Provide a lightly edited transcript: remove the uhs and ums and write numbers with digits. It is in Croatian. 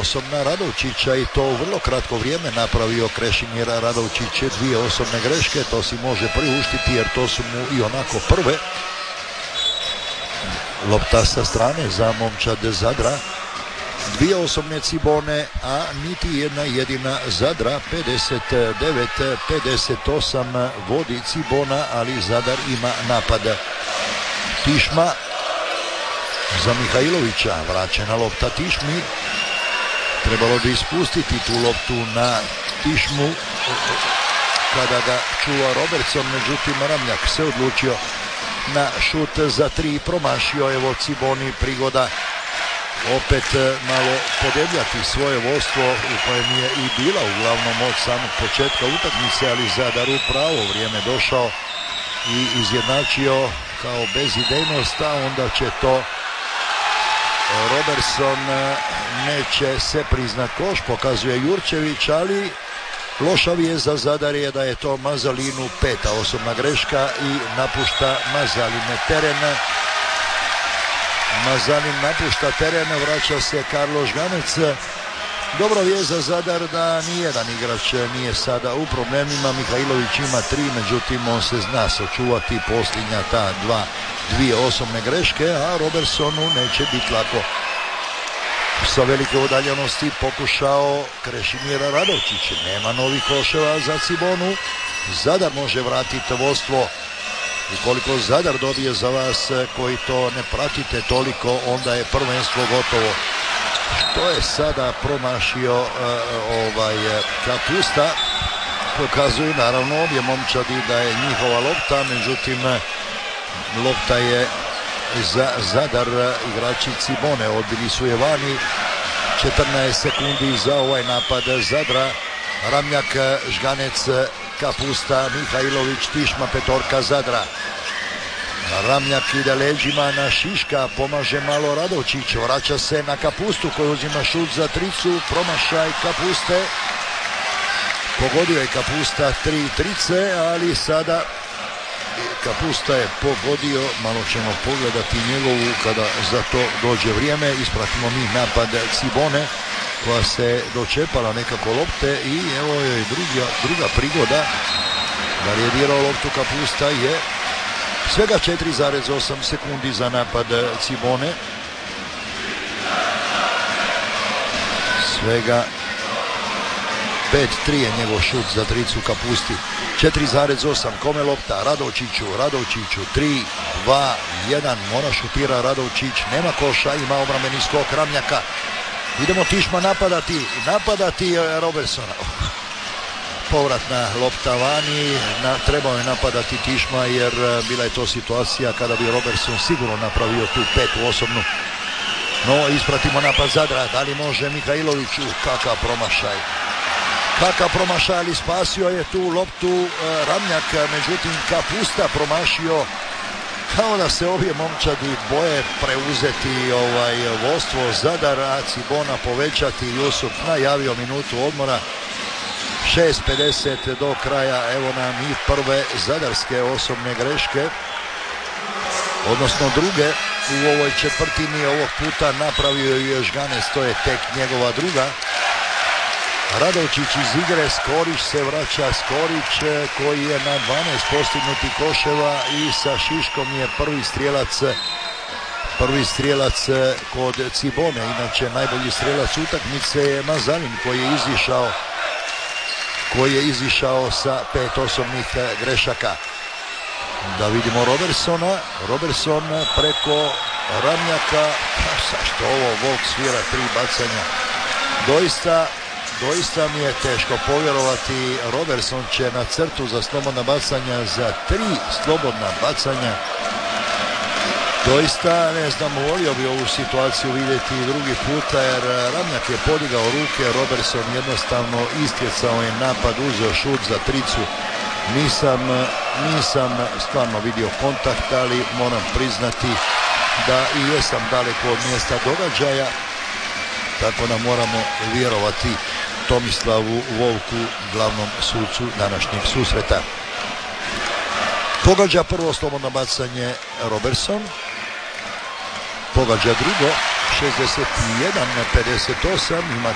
osobna Radovčića i to u vrlo kratko vrijeme napravio Krešimir Radovčić 2 osobne greške, to si može priuštiti jer to su mu i onako prve. Lopta sa strane za momčad Zadra, 2 osobne Cibone, a niti jedna jedina Zadra. 59-58 vodi Cibona, ali Zadar ima napad. Tišma za Mihajlovića, vraćena lopta Tišmi, trebalo bi ispustiti tu loptu na Tišmu kada ga čuva Robertson, međutim Ramljak se odlučio na šut za 3, promašio. Evo Ciboni prigoda opet malo podebljati svoje vodstvo u kojem je i bila uglavnom od samog početka utakmice, ali Zadar u pravo vrijeme došao i izjednačio kao bezidejnost, a onda će to Robertson, neće se priznat koš, pokazuje Jurčević, ali loša vijest za Zadar je da je to Mazalinu 5. osobna greška i napušta Mazalin teren. Mazalin napušta teren, vraća se Karlo Žganec. Dobra vijest za Zadar da nijedan igrač nije sada u problemima. Mihajlović ima 3, međutim on se zna sačuvati posljednja ta 2 osobne greške, a Robertsonu neće biti lako. Sa velike udaljenosti pokušao Krešimir Radovčić, nema novih koševa za Cibonu. Zadar može vratiti vodstvo. Ukoliko Zadar dobije, za vas koji to ne pratite toliko, onda je prvenstvo gotovo. Što je sada promašio Kapusta, pokazuju naravno obje momčadi da je njihova lopta, međutim lopta je za Zadar, igrači Cibone odbili su je vani. 14 sekundi za ovaj napad Zadra. Ramljak, Žganec, Kapusta, Mihajlović, Tišma, petorka Zadra. Ramljak ide leđima na Šiška, pomaže malo Radovčić, vraća se na Kapustu koji uzima šut za 3, promašaj Kapuste. Pogodio je Kapusta 3 trice, ali sada Kapusta je pogodio, malo ćemo pogledati njegovu kada za to dođe vrijeme. Ispratimo mi napad Cibone koja se dočepala nekako lopte i evo je druga prigoda da je dirao loptu Kapusta. Je svega 4,8 sekundi za napad Cibone, svega 5-3 je njegov šut za 3 Kapusti. 4,8, kome lopta? Radovčiću, 3, 2, 1, mora šutira Radovčić, nema koša, ima obrambeni skok Ramljaka. Idemo Tišma napadati Robertsona. Povratna lopta vani, trebao je napadati Tišma jer bila je to situacija kada bi Robertson sigurno napravio tu 5. osobnu. No, ispratimo napad Zadra, da li može Mihajloviću? Kakav promašaj, ali spasio je tu loptu Ramljak, međutim Kapusta promašio. Kao da se obje momčadi boje preuzeti vodstvo Zadar, a Cibona povećati. Jusuf najavio minutu odmora. 6:50 do kraja, evo nam i prve zadarske osobne greške, odnosno druge u ovoj četvrtini. Ovog puta napravio je Žganec, to je tek njegova druga. Radovčić iz igre, Skorić se vraća, Skorić koji je na 12 postignutih koševa i sa Šiškom je prvi strijelac kod Cibone. Inače najbolji strijelac utakmice je Mazalin koji je izišao sa 5 osobnih grešaka. Da vidimo Robertson preko Ramljaka. Zašto ovo Volk svira 3 bacanja? Doista mi je teško povjerovati. Robertson će na crtu za slobodna bacanja, za 3 slobodna bacanja. Doista, ne znam, volio bi ovu situaciju vidjeti drugi puta jer Ramljak je podigao ruke, Robertson jednostavno istjecao je napad, uzeo šut za 3. Nisam stvarno vidio kontakt, ali moram priznati da i jesam daleko od mjesta događaja, tako da moramo vjerovati Tomislavu Volku, glavnom sucu današnjeg susreta. Pogađa prvo slobodno bacanje Robertson, pogađa drugo, 61-58, ima